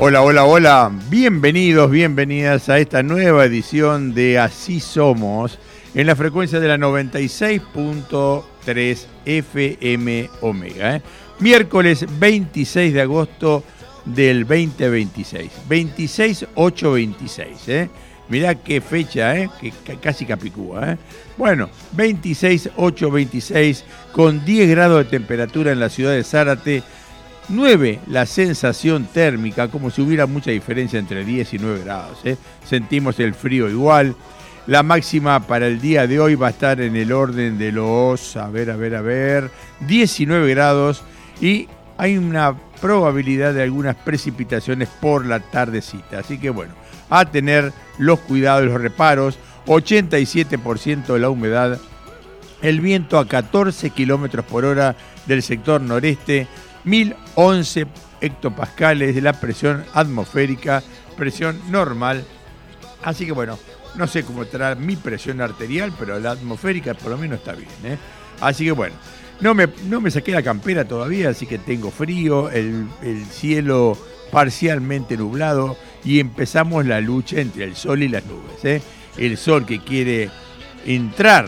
Hola, hola, hola. Bienvenidos, bienvenidas a esta nueva edición de Así Somos en la frecuencia de la 96.3 FM Omega. Miércoles 26 de agosto del 2026. 26-8-26. Mirá qué fecha, que casi Capicúa. Bueno, 26-8-26 con 10 grados de temperatura en la ciudad de Zárate. 9 la sensación térmica, como si hubiera mucha diferencia entre 10 y 9 grados. Sentimos el frío igual. La máxima para el día de hoy va a estar en el orden de los, 19 grados y hay una probabilidad de algunas precipitaciones por la tardecita. Así que bueno, a tener los cuidados y los reparos. 87% de la humedad, el viento a 14 kilómetros por hora del sector noreste, 1011 hectopascales de la presión atmosférica, presión normal. Así que bueno, no sé cómo estará mi presión arterial, pero la atmosférica por lo menos está bien. Así que bueno, no me saqué la campera todavía, así que tengo frío, el cielo parcialmente nublado y empezamos la lucha entre el sol y las nubes. El sol que quiere entrar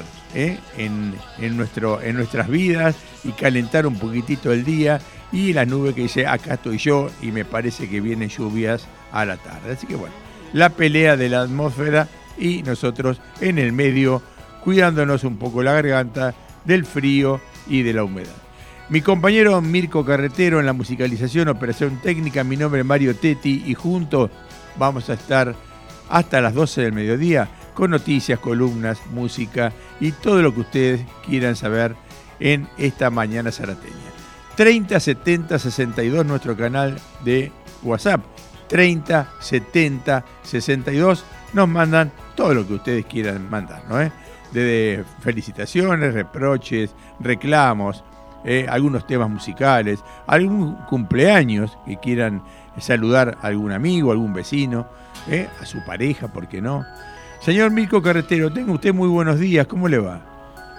en nuestras vidas y calentar un poquitito el día, y la nube que dice acá estoy yo y me parece que vienen lluvias a la tarde. Así que bueno, la pelea de la atmósfera y nosotros en el medio cuidándonos un poco la garganta del frío y de la humedad. Mi compañero Mirko Carretero en la musicalización, operación técnica, mi nombre es Mario Tetti y juntos vamos a estar hasta las 12 del mediodía con noticias, columnas, música y todo lo que ustedes quieran saber en esta mañana zarateña. 30 70 62 nuestro canal de WhatsApp. 30 70 62 nos mandan todo lo que ustedes quieran mandar, ¿no? Desde felicitaciones, reproches, reclamos, algunos temas musicales, algún cumpleaños que quieran saludar a algún amigo, algún vecino, a su pareja, ¿por qué no? Señor Mirko Carretero, tenga usted muy buenos días, ¿cómo le va?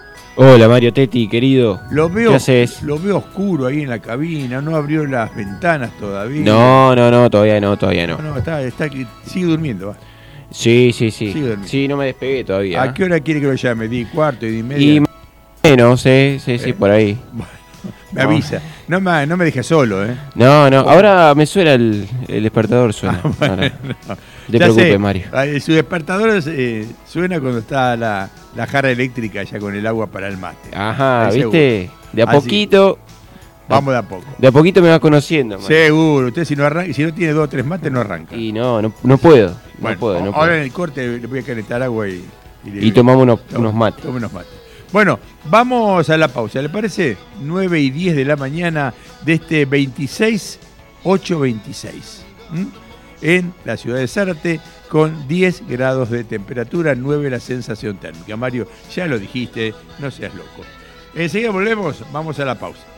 Hola Mario Tetti, querido. ¿Qué haces? Lo veo oscuro ahí en la cabina, no abrió las ventanas todavía. No, todavía no. No, está aquí, sigue durmiendo, va. Sí. Sigue durmiendo. Sí, no me despegué todavía. ¿A qué hora quiere que lo llame? ¿10:15, 10:30? Y menos, sí, por ahí. Bueno, me avisa. No me dejes solo, No, ahora me suena el despertador, suena. Bueno, no te preocupes, Mario. Su despertador suena cuando está la jarra eléctrica ya con el agua para el mate. Ajá, ¿viste? De a poquito. Vamos de a poco. De a poquito me vas conociendo, Mario. Seguro, usted si no tiene 2 o 3 mates no arranca. Y no puedo. Bueno, no puedo. Ahora en el corte le voy a calentar agua y tomamos unos mates. Tome unos mates. Bueno, vamos a la pausa, ¿le parece? 9:10 de la mañana de este 26-8-26. En la ciudad de Zárate, con 10 grados de temperatura, 9 la sensación térmica. Mario, ya lo dijiste, no seas loco. Enseguida volvemos, vamos a la pausa.